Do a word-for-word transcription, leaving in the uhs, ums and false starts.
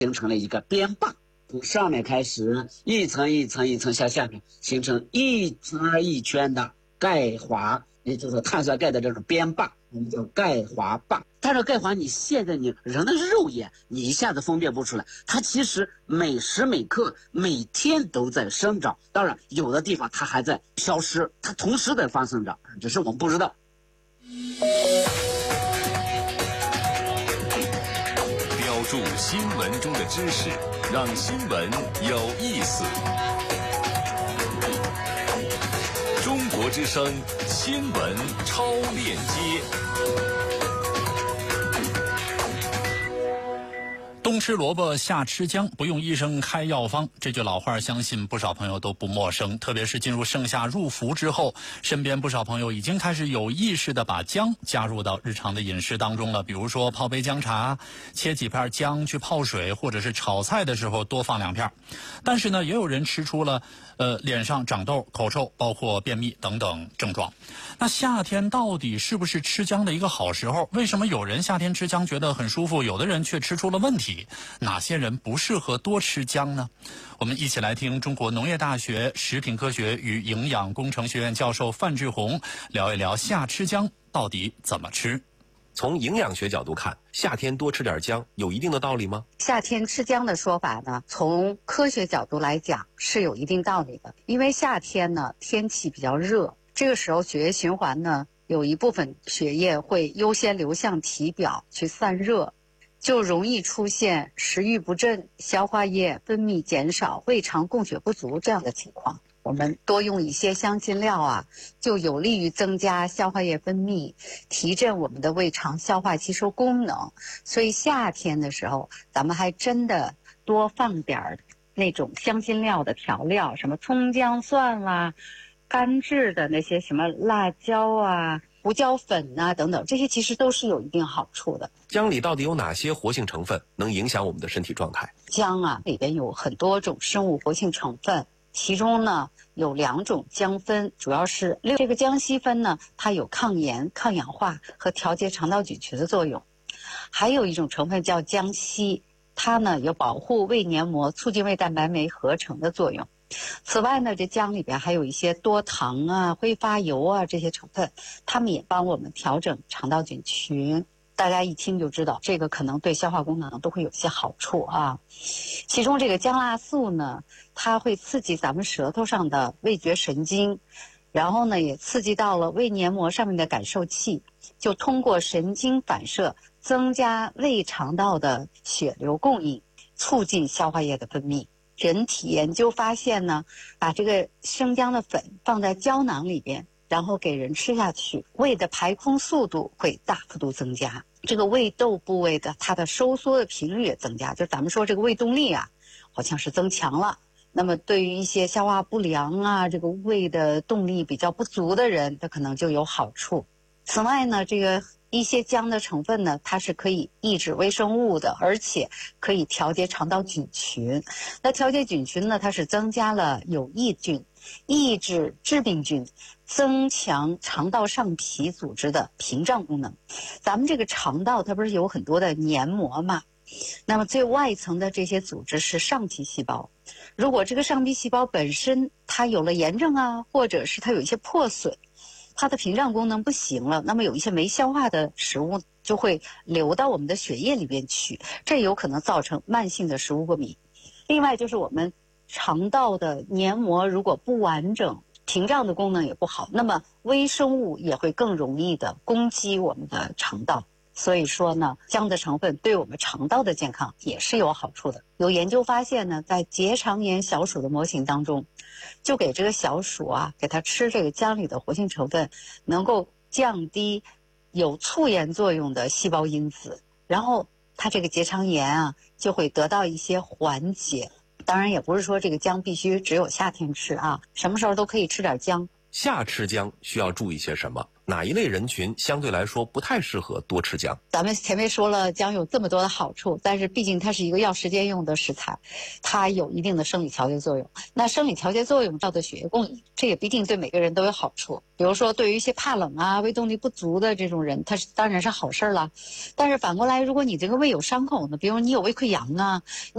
形成了一个边坝，从上面开始一层一层一层向下面形成一圈一圈的钙华，也就是碳酸钙的这种边坝，我们叫钙华坝。但是钙华你现在你人的肉眼你一下子分辨不出来，它其实每时每刻每天都在生长，当然有的地方它还在消失，它同时在发生着，只是我们不知道。 标注新闻中的知识，让新闻有意思。中国之声新闻超链接。 冬吃萝卜夏吃姜，不用医生开药方，这句老话相信不少朋友都不陌生。特别是进入盛夏入伏之后，身边不少朋友已经开始有意识地把姜加入到日常的饮食当中了。比如说泡杯姜茶，切几片姜去泡水，或者是炒菜的时候多放两片。但是呢，也有人吃出了呃脸上长痘、口臭，包括便秘等等症状。那夏天到底是不是吃姜的一个好时候？为什么有人夏天吃姜觉得很舒服，有的人却吃出了问题？哪些人不适合多吃姜呢？我们一起来听中国农业大学食品科学与营养工程学院教授范志红聊一聊夏吃姜到底怎么吃。 从营养学角度看，夏天多吃点姜有一定的道理吗？ 夏天吃姜的说法呢，从科学角度来讲是有一定道理的。因为夏天呢天气比较热，这个时候血液循环呢有一部分血液会优先流向体表去散热，就容易出现食欲不振、消化液分泌减少、胃肠供血不足这样的情况。我们多用一些香辛料啊，就有利于增加消化液分泌，提振我们的胃肠消化吸收功能。所以夏天的时候，咱们还真的多放点儿那种香辛料的调料，什么葱姜蒜啦、干制的那些什么辣椒啊、胡椒粉啊等等，这些其实都是有一定好处的。 姜里到底有哪些活性成分能影响我们的身体状态？ 姜啊里边有很多种生物活性成分，其中呢有两种姜酚，主要是这个姜烯酚呢，它有抗炎、抗氧化和调节肠道菌群的作用。还有一种成分叫姜烯，它呢有保护胃黏膜、促进胃蛋白酶合成的作用。此外呢，这姜里边还有一些多糖啊、挥发油啊这些成分，它们也帮我们调整肠道菌群。大家一听就知道，这个可能对消化功能都会有些好处啊。其中这个姜辣素呢，它会刺激咱们舌头上的味觉神经，然后呢也刺激到了胃黏膜上面的感受器，就通过神经反射增加胃肠道的血流供应，促进消化液的分泌。人体研究发现呢，把这个生姜的粉放在胶囊里边，然后给人吃下去，胃的排空速度会大幅度增加，这个胃窦部位的它的收缩的频率也增加，就咱们说这个胃动力啊好像是增强了。那么对于一些消化不良啊，这个胃的动力比较不足的人，它可能就有好处。此外呢，这个一些姜的成分呢，它是可以抑制微生物的，而且可以调节肠道菌群。那调节菌群呢，它是增加了有益菌，抑制致病菌，增强肠道上皮组织的屏障功能。咱们这个肠道它不是有很多的黏膜嘛？那么最外层的这些组织是上皮细胞。如果这个上皮细胞本身它有了炎症啊，或者是它有一些破损，它的屏障功能不行了，那么有一些没消化的食物就会流到我们的血液里边去，这有可能造成慢性的食物过敏。另外就是我们肠道的黏膜如果不完整，屏障的功能也不好，那么微生物也会更容易的攻击我们的肠道。所以说呢，姜的成分对我们肠道的健康也是有好处的。有研究发现呢，在结肠炎小鼠的模型当中，就给这个小鼠啊，给它吃这个姜里的活性成分，能够降低有促炎作用的细胞因子，然后它这个结肠炎啊就会得到一些缓解。当然也不是说这个姜必须只有夏天吃啊，什么时候都可以吃点姜。 夏吃姜需要注意些什么？ 哪一类人群相对来说不太适合多吃姜？ 咱们前面说了姜有这么多的好处，但是毕竟它是一个要时间用的食材，它有一定的生理调节作用。那生理调节作用叫做血液供应，这也不一定对每个人都有好处。比如说对于一些怕冷啊、胃动力不足的这种人，它是当然是好事了。但是反过来，如果你这个胃有伤口呢，比如你有胃溃疡啊，